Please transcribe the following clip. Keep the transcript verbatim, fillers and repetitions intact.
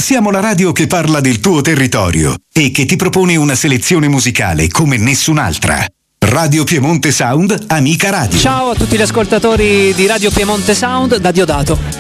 siamo la radio che parla del tuo territorio e che ti propone una selezione musicale come nessun'altra. Radio Piemonte Sound, amica radio. Ciao a tutti gli ascoltatori di Radio Piemonte Sound da Diodato.